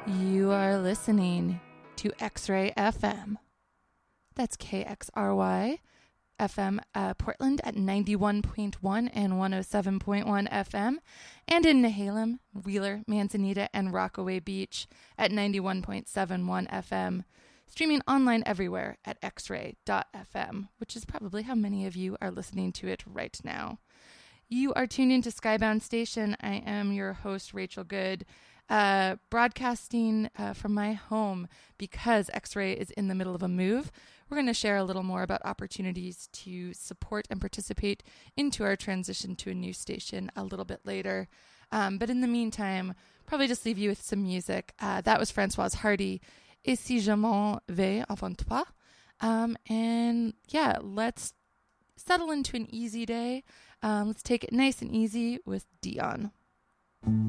You are listening to X-Ray FM. That's KXRY FM Portland at 91.1 and 107.1 FM, and in Nehalem, Wheeler, Manzanita, and Rockaway Beach at 91.71 FM. Streaming online everywhere at xray.fm, which is probably how many of you are listening to it right now. You are tuned into Skybound Station. I am your host, Rachel Good, broadcasting from my home because X-Ray is in the middle of a move. We're going to share a little more about opportunities to support and participate into our transition to a new station a little bit later. But in the meantime, probably just leave you with some music. That was Françoise Hardy, Et si je m'en vais avant toi. And yeah, let's settle into an easy day. Let's take it nice and easy with Dion.